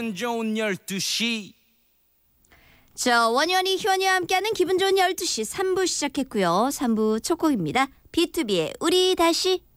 기분 좋은 12시. 자, 원현이 희원이와 함께하는 기분 좋은 12시 3부 시작했고요. 3부 첫 곡입니다. B2B의 우리 다시.